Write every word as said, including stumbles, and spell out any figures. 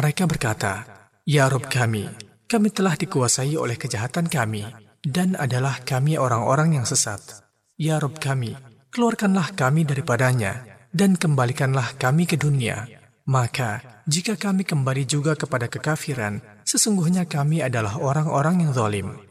Mereka berkata, "Ya Rabb kami, kami telah dikuasai oleh kejahatan kami, dan adalah kami orang-orang yang sesat. Ya Rabb kami, keluarkanlah kami daripadanya, dan kembalikanlah kami ke dunia. Maka, jika kami kembali juga kepada kekafiran, sesungguhnya kami adalah orang-orang yang zalim."